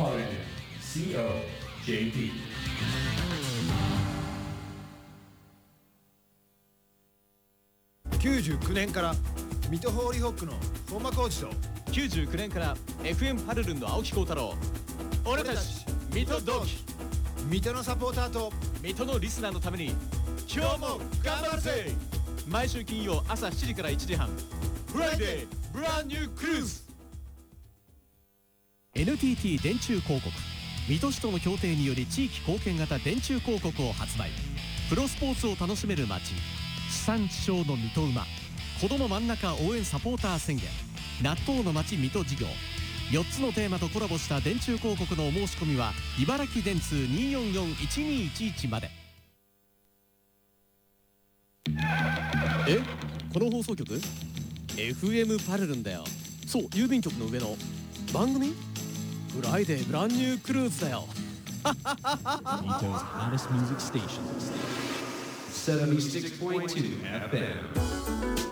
Hardigan COJP 99年から水戸ホーリーホックの本間コーチと 99年から FM パルルンの青木幸太郎、俺たち水戸同期、 水戸のサポーターと水戸のリスナーのために今日も頑張るぜ。毎週金曜朝7時から1時半、フライデーブランニュークルーズ。 NTT 電柱広告、水戸市との協定により地域貢献型電柱広告を発売。プロスポーツを楽しめる街、地産地消の水戸馬、子ども真ん中応援サポーター宣言、納豆の街水戸事業、4つのテーマとコラボした電柱広告のお申し込みは茨城電通 244-1211 まで。え、この放送局 FM パルルンだよ。そう、郵便局の上の番組フライデーブランニュークルーズだよ。 Mito's hottest music station 76.2 FM